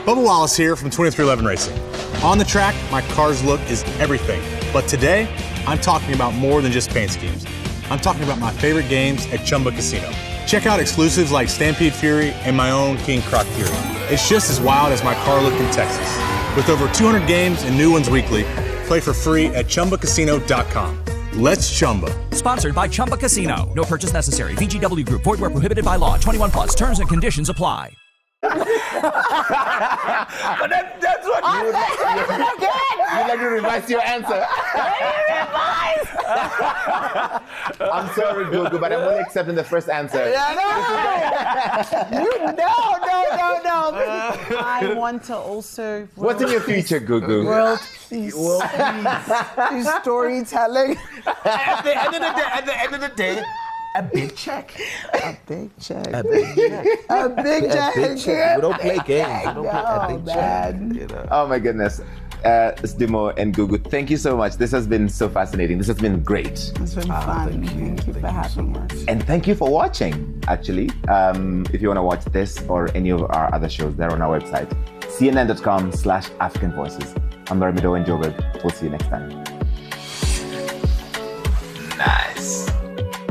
Bubba Wallace here from 2311 Racing. On the track, my car's look is everything. But today, I'm talking about more than just paint schemes. I'm talking about my favorite games at Chumba Casino. Check out exclusives like Stampede Fury and my own King Croc Fury. It's just as wild as my car look in Texas. With over 200 games and new ones weekly, play for free at ChumbaCasino.com. Let's Chumba. Sponsored by Chumba Casino. No purchase necessary. VGW Group. Void where prohibited by law. 21 plus. Terms and conditions apply. But that's what you would like. You'd like to revise your answer. I'm sorry, Gugu, but I'm only accepting the first answer. No. I want to also. What's in your future, Gugu? World peace. Storytelling. At the end of the day, a big check. A big check. We don't play games. We don't play a big check. You know? Oh my goodness. Sdimo and Gugu, thank you so much. This has been so fascinating. This has been great. It's been fun. Thank you for having us. And thank you for watching, actually. If you want to watch this or any of our other shows, they're on our website, cnn.com/African Voices. I'm Baramido and Joburg. We'll see you next time.